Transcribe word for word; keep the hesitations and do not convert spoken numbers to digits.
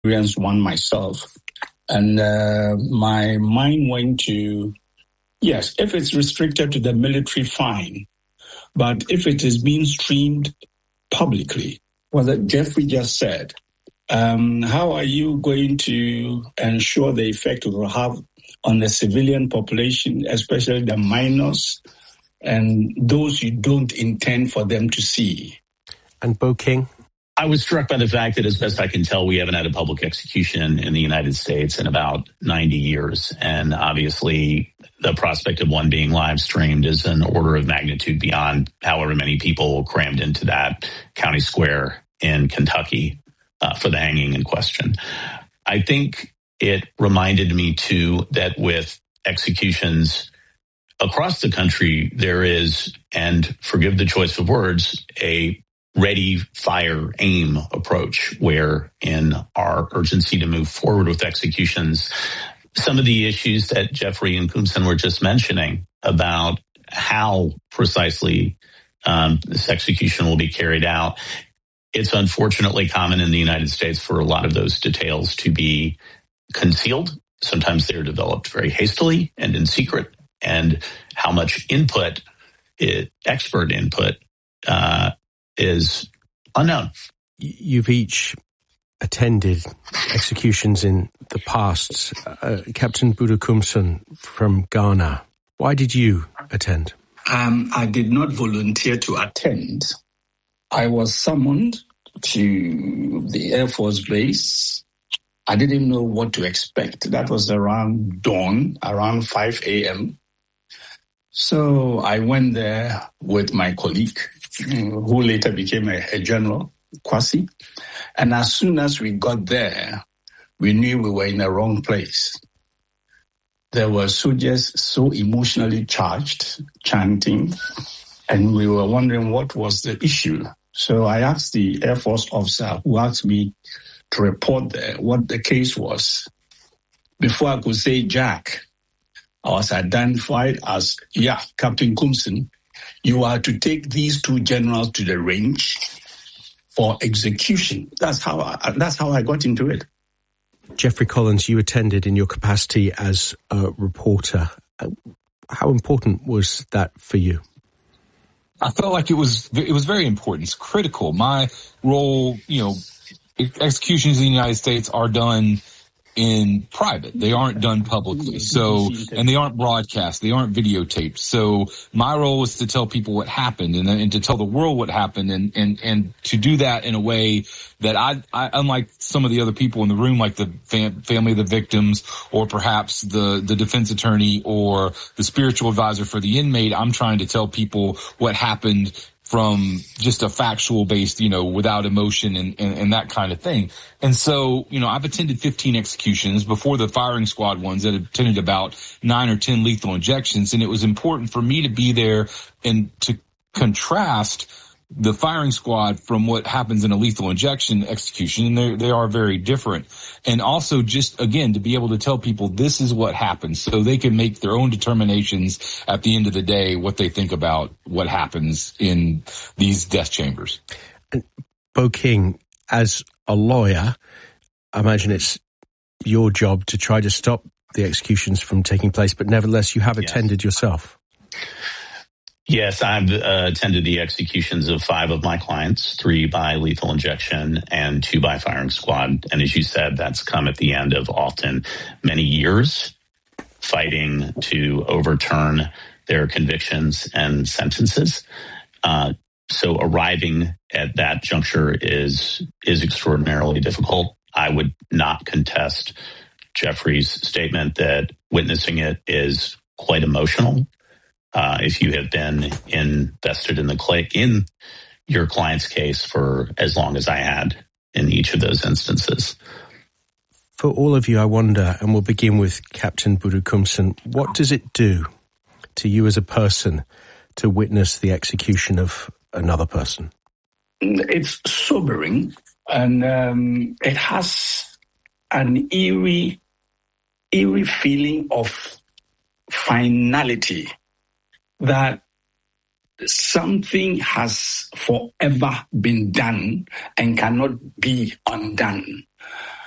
experienced one myself. And uh, my mind went to, yes, if it's restricted to the military, fine. But if it is being streamed publicly, what Jeffrey just said, um, how are you going to ensure the effect it will have on the civilian population, especially the minors and those you don't intend for them to see? And Bo King? I was struck by the fact that, as best I can tell, we haven't had a public execution in the United States in about ninety years. And obviously, the prospect of one being live streamed is an order of magnitude beyond however many people crammed into that county square in Kentucky uh, for the hanging in question. I think it reminded me, too, that with executions across the country, there is, and forgive the choice of words, a ready, fire, aim approach, where in our urgency to move forward with executions, some of the issues that Jeffrey and Koumson were just mentioning about how precisely um, this execution will be carried out, it's unfortunately common in the United States for a lot of those details to be concealed. Sometimes they're developed very hastily and in secret, and how much input, it, expert input, uh, is unknown. You've each attended executions in the past. Uh, Captain Buddha Koumson from Ghana, why did you attend? Um, I did not volunteer to attend. I was summoned to the Air Force Base. I didn't know what to expect. That was around dawn, around five a.m. So I went there with my colleague, who later became a, a general, Kwasi. And as soon as we got there, we knew we were in the wrong place. There were soldiers so emotionally charged, chanting, and we were wondering what was the issue. So I asked the Air Force officer who asked me to report there what the case was. Before I could say Jack, I was identified as, yeah, Captain Koumson. You are to take these two generals to the range for execution. That's how I, that's how I got into it. Jeffrey Collins, you attended in your capacity as a reporter. How important was that for you? I felt like it was it was very important. It's critical. My role, you know, executions in the United States are done in private. They aren't done publicly. So, and they aren't broadcast. They aren't videotaped. So my role was to tell people what happened and, and to tell the world what happened and, and, and to do that in a way that I, I unlike some of the other people in the room, like the fam- family of the victims or perhaps the, the defense attorney or the spiritual advisor for the inmate, I'm trying to tell people what happened from just a factual based, you know, without emotion and, and, and that kind of thing. And so, you know, I've attended fifteen executions before the firing squad ones that attended about nine or ten lethal injections. And it was important for me to be there and to contrast the firing squad from what happens in a lethal injection execution. And they they are very different. And also just, again, to be able to tell people this is what happens so they can make their own determinations at the end of the day, what they think about what happens in these death chambers. And Bo King, as a lawyer, I imagine it's your job to try to stop the executions from taking place, but nevertheless, you have yes. attended yourself. Yes, I've uh, attended the executions of five of my clients, three by lethal injection and two by firing squad. And as you said, that's come at the end of often many years fighting to overturn their convictions and sentences. Uh, so arriving at that juncture is is extraordinarily difficult. I would not contest Jeffrey's statement that witnessing it is quite emotional. Uh, if you have been invested in the cl- in your client's case for as long as I had in each of those instances. For all of you, I wonder, and we'll begin with Captain Buddha Koumson, what does it do to you as a person to witness the execution of another person? It's sobering, and um, it has an eerie, eerie feeling of finality, that something has forever been done and cannot be undone.